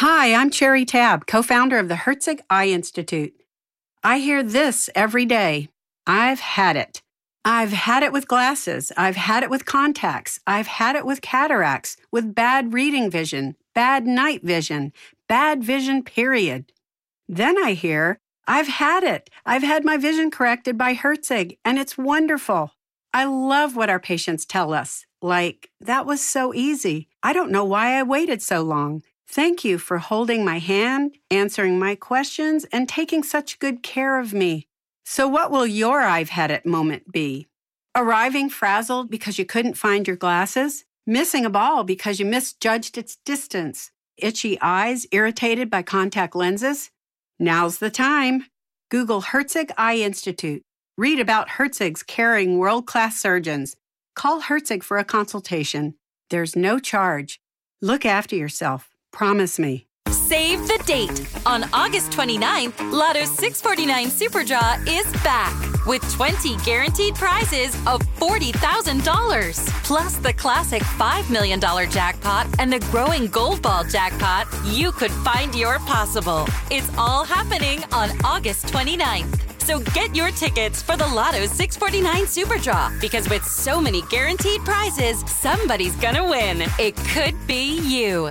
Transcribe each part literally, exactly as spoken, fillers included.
Hi, I'm Cherry Tabb, co-founder of the Herzig Eye Institute. I hear this every day. I've had it. I've had it with glasses. I've had it with contacts. I've had it with cataracts, with bad reading vision, bad night vision, bad vision, period. Then I hear, I've had it. I've had my vision corrected by Herzig, and it's wonderful. I love what our patients tell us. Like, that was so easy. I don't know why I waited so long. Thank you for holding my hand, answering my questions, and taking such good care of me. So what will your I've had it moment be? Arriving frazzled because you couldn't find your glasses? Missing a ball because you misjudged its distance? Itchy eyes irritated by contact lenses? Now's the time. Google Herzig Eye Institute. Read about Herzig's caring world-class surgeons. Call Herzig for a consultation. There's no charge. Look after yourself. Promise me. Save the date. On August twenty-ninth, Lotto's six forty-nine Super Draw is back with twenty guaranteed prizes of forty thousand dollars. Plus the classic five million dollars jackpot and the growing Gold Ball jackpot. You could find your possible. It's all happening on August twenty-ninth. So get your tickets for the Lotto six forty-nine Super Draw, because with so many guaranteed prizes, somebody's gonna win. It could be you.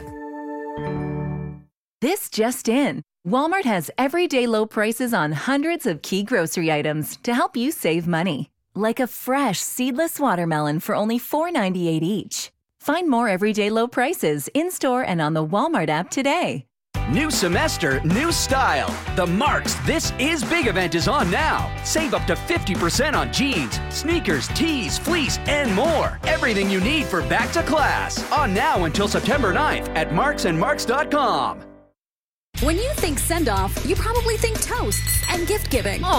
This just in. Walmart has everyday low prices on hundreds of key grocery items to help you save money. Like a fresh seedless watermelon for only four ninety-eight each. Find more everyday low prices in-store and on the Walmart app today. New semester, new style. The Marks This Is Big event is on now. Save up to fifty percent on jeans, sneakers, tees, fleece, and more. Everything you need for back to class. On now until September ninth at marks and marks dot com. When you think send-off, you probably think toasts and gift-giving.